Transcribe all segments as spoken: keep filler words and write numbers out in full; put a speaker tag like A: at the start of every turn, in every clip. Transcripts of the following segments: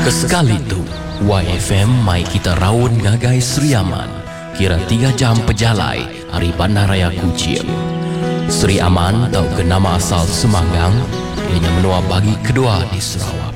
A: Kesekali tu Y F M mai kita rawon ngagai Sri Aman. Kira tiga jam pejalai hari Bandaraya Kuching. Sri Aman tahu ke nama asal Semanggang, ianya menua bagi kedua di Sarawak.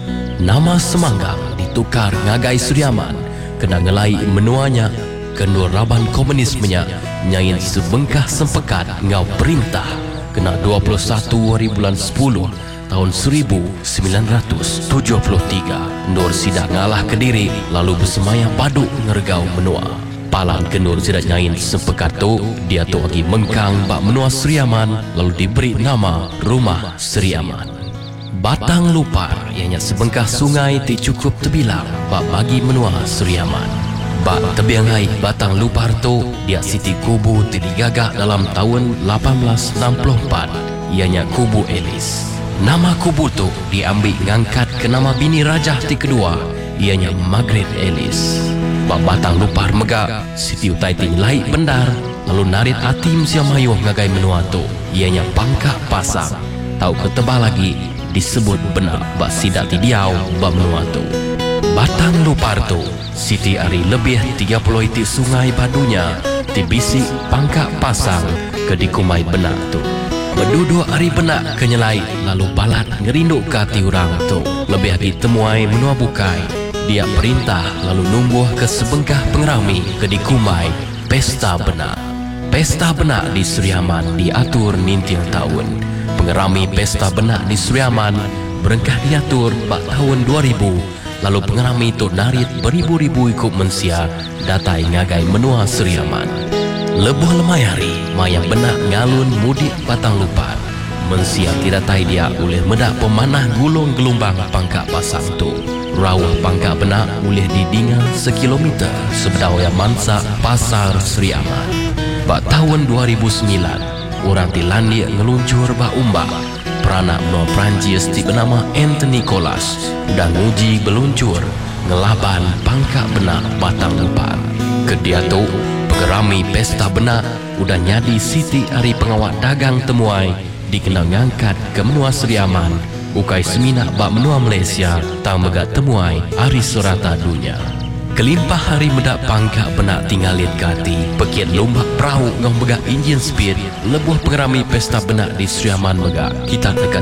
A: Nama Semanggang ditukar ngagai Sri Aman kena ngelai menuanya kendur raban komunismenya nyain sebengkah sempekat ngau perintah kena dua puluh satu hari bulan sepuluh tahun seribu sembilan ratus tujuh puluh tiga. Nur sidak ngalah Kediri lalu bersemayam padu ngergau menua. Palan kendur sidak nyain sempekat tu dia tu lagi mengkang bak menua Sri Aman lalu diberi nama Rumah Sri Aman. Batang Lupar ianya sebengkah sungai ti cukup terbilang bak bagi menua Sri Aman. Bak tebiangai Batang Lupar tu dia siti kubu ti digagak dalam tahun lapan belas enam puluh empat ianya Kubu Elis. Nama kubu tu diambil ngangkat ke nama bini rajah ti kedua ianya Margaret Ellis. Bak Batang Lupar megak siti utai ti nyelai bendar lalu narit atim sia mayuh ngagai menua tu ianya Pangkak Pasang. Tahu ketebal lagi disebut benar bak sidak ti diau bak menua tu. Batang Lupar tu siti ari lebih tiga puluh iti sungai badunya ti bisik Pangkak Pasang ke dikumai benak tu. Berduduk hari benak kenyelai lalu balat ngerindu ke hati orang tu. Lebih lagi temuai menua bukai dia perintah lalu numbuh ke sebengkah pengerami ke dikumai Pesta Benak. Pesta Benak di Sri Aman diatur nintil tahun. Pengerami Pesta Benak di Sri Aman berengkah diatur bak tahun dua ribu. Lalu pengerami itu narit beribu-ribu ikut mensia datai ngagai menua Sri Aman. Lebuh lemayari mayang benak ngalun mudik Batang Lupar. Mensia tidak tai dia oleh medak pemanah gulung gelombang Pangkak Pasang tu. Rawah Pangkak Benak oleh didinga sekilometer sebedawaya mansa Pasar Sri Aman. Bak tahun dua ribu sembilan, orang Tilandia ngeluncur bak umbak. Peranak menua Perancis ti bernama Anthony Colas dan uji beluncur ngelaban Pangkak Benak Batang Lupar. Kedia tu pengerami Pesta Benak udah nyadi siti hari pengawal dagang temuai dikenal ngangkat ke menua Sri Aman ukai seminak bak menua Malaysia tang megak temuai hari surata dunia. Kelimpah hari medak Pangkak Benak tinggalin kati pekiat lombak perahu ngau megak enjin speed lebuh pengerami Pesta Benak di Sri Aman megak kita dekat